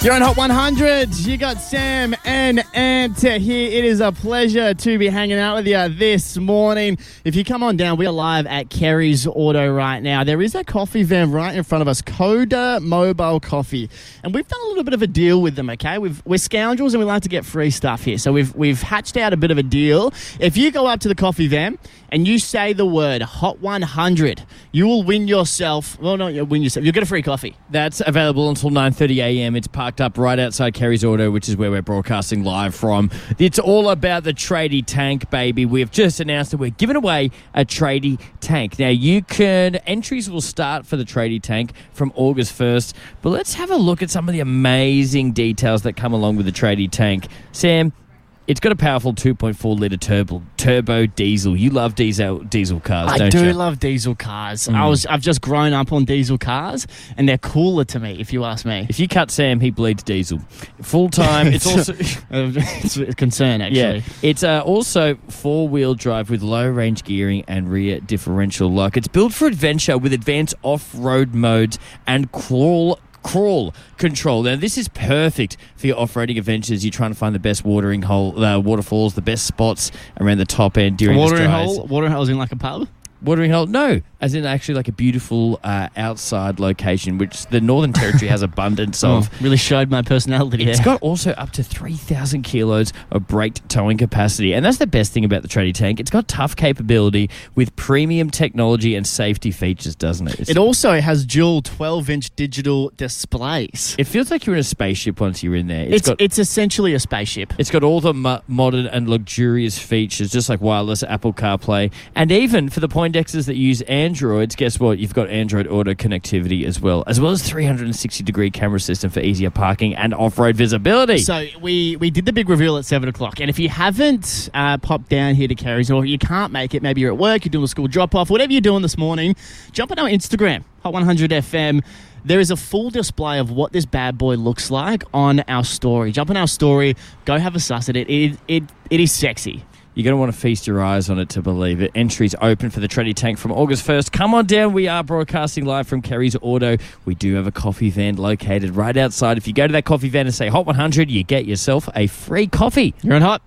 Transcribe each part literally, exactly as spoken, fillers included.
You're on Hot one hundred. You got Sam and Ant here. It is a pleasure to be hanging out with you this morning. If you come on down, we are live at Kerry's Auto right now. There is a coffee van right in front of us, Coda Mobile Coffee. And we've done a little bit of a deal with them, okay? We've, we're scoundrels and we like to get free stuff here. So we've, we've hatched out a bit of a deal. If you go up to the coffee van and you say the word Hot one hundred, you will win yourself, well, not you'll win yourself, you'll get a free coffee. That's available until nine thirty a.m. It's parked up right outside Kerry's Auto, which is where we're broadcasting live from. It's all about the tradie tank, baby. We've just announced that we're giving away a tradie tank. Now, you can, entries will start for the tradie tank from August first, but let's have a look at some of the amazing details that come along with the tradie tank. Sam, it's got a powerful two point four litre turbo turbo diesel. You love diesel diesel cars, I don't do you? love diesel cars. Mm. I was, I've just grown up on diesel cars, and they're cooler to me, if you ask me. If you cut Sam, he bleeds diesel. Full time, it's also... it's a concern, actually. Yeah, it's uh, also four-wheel drive with low-range gearing and rear differential lock. It's built for adventure with advanced off-road modes and crawl crawl control. Now, this is perfect for your off-roading adventures. You're trying to find the best watering hole, uh, waterfalls, the best spots around the top end during watering the strides. hole. Watering holes in like a pub. Watering hole? No, as in actually like a beautiful uh, outside location, which the Northern Territory has abundance of. Oh, really showed my personality. It's there. got also up to three thousand kilos of braked towing capacity. And that's the best thing about the tradie tank. It's got tough capability with premium technology and safety features, doesn't it? It's, It also has dual twelve-inch digital displays. it feels like you're in a spaceship once you're in there. It's, It's got it's essentially a spaceship. It's got all the mo- modern and luxurious features, just like wireless Apple CarPlay. And even for the Poindexters that use Androids, guess what? You've got Android Auto connectivity as well, as well as three hundred sixty degree camera system for easier parking and off-road visibility. So we, we did the big reveal at seven o'clock. And if you haven't uh, popped down here to Kerry's, or you can't make it, maybe you're at work, you're doing a school drop-off, whatever you're doing this morning, jump on our Instagram, Hot one hundred F M. There is a full display of what this bad boy looks like on our story. Jump on our story, go have a suss at it. It, it, it is sexy. You're going to want to feast your eyes on it to believe it. Entries open for the tradie tank from August first. Come on down. We are broadcasting live from Kerry's Auto. We do have a coffee van located right outside. If you go to that coffee van and say Hot one hundred, you get yourself a free coffee. You're on Hot.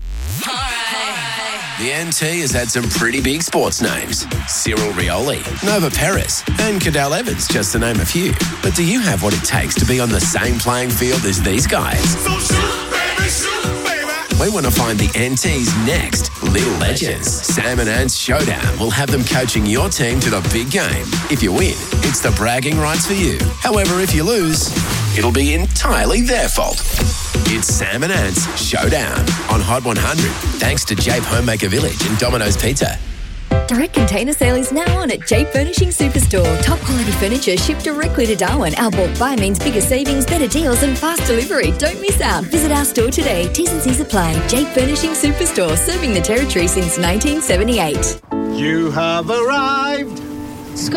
The N T has had some pretty big sports names. Cyril Rioli, Nova Perez, and Cadel Evans, just to name a few. But do you have what it takes to be on the same playing field as these guys? So shoot, baby, shoot, baby. We want to find the N T's next little legends. Sam and Ant's Showdown will have them coaching your team to the big game. If you win, it's the bragging rights for you. However, if you lose, it'll be entirely their fault. It's Sam and Ant's Showdown on Hot one hundred, thanks to Jape Homemaker Village and Domino's Pizza. Direct container sale is now on at Jape Furnishing Superstore. Top quality furniture shipped directly to Darwin. Our bulk buy means bigger savings, better deals and fast delivery. Don't miss out. Visit our store today. T's and C's apply. Jape Furnishing Superstore, serving the Territory since nineteen seventy-eight. You have arrived